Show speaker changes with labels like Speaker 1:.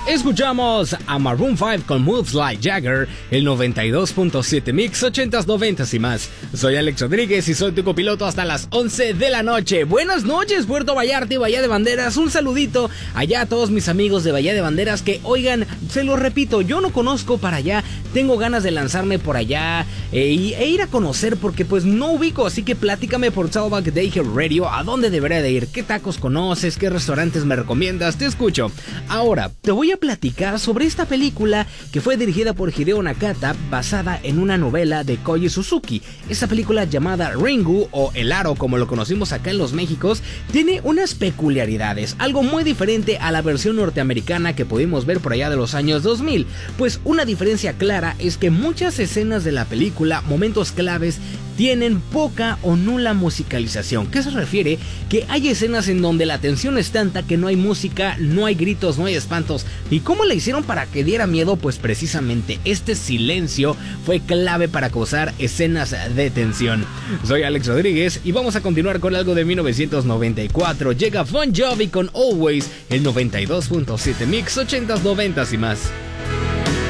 Speaker 1: Escuchamos a Maroon 5 con Moves Like Jagger, el 92.7 Mix 80s, 90s y más. Soy Alex Rodríguez y soy tu copiloto hasta las 11 de la noche. Buenas noches, Puerto Vallarta y Bahía de Banderas. Un saludito allá a todos mis amigos de Bahía de Banderas que, oigan, se lo repito, yo no conozco para allá. Tengo ganas de lanzarme por allá e ir a conocer porque pues no ubico. Así que platícame por Saddleback Daycare Radio a dónde debería de ir, qué tacos conoces, qué restaurantes me recomiendas. Te escucho. Ahora, te voy a platicar sobre esta película que fue dirigida por Hideo Nakata, basada en una novela de Koji Suzuki. Esta película llamada Ringu, o El Aro como lo conocimos acá en los Méxicos, tiene unas peculiaridades, algo muy diferente a la versión norteamericana que pudimos ver por allá de los años 2000. Pues una diferencia clara es que muchas escenas de la película, momentos claves, tienen poca o nula musicalización. ¿Qué se refiere? Que hay escenas en donde la tensión es tanta que no hay música, no hay gritos, no hay espantos. ¿Y cómo le hicieron para que diera miedo? Pues precisamente este silencio fue clave para causar escenas de tensión. Soy Alex Rodríguez y vamos a continuar con algo de 1994. Llega Bon Jovi con Always, el 92.7 Mix 80s, 90s y más.